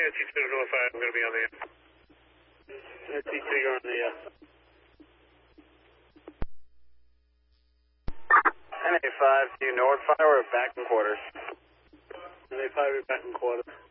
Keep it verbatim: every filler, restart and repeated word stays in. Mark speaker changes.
Speaker 1: two to North five, I'm going to be on the air.
Speaker 2: T two, you're on the air.
Speaker 3: N A five to North five, we're back in quarters.
Speaker 2: N A five, we're back in quarters.